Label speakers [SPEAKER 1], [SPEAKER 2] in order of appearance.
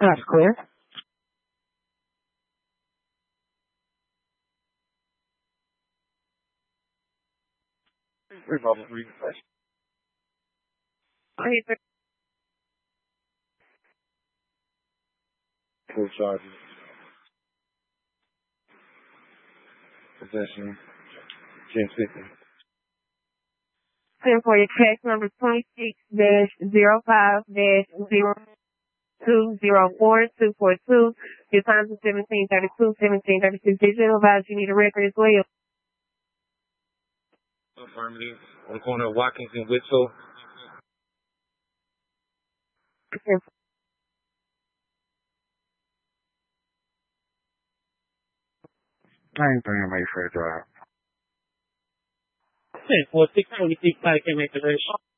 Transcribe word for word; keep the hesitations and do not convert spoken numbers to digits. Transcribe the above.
[SPEAKER 1] That's clear.
[SPEAKER 2] Revolver three first.
[SPEAKER 1] Paper.
[SPEAKER 2] Full charges. Possession. ten fifty.
[SPEAKER 1] Ten for your check number twenty-six dash zero five dash zero two zero four two four two. Your times are seventeen thirty-two, seventeen thirty-six. Did you advise you need a record as well?
[SPEAKER 2] Affirmative. On the corner of Watkins and Whitfield. I ain't bringing my fair drive.
[SPEAKER 3] ten four six twenty-six, I can make the race.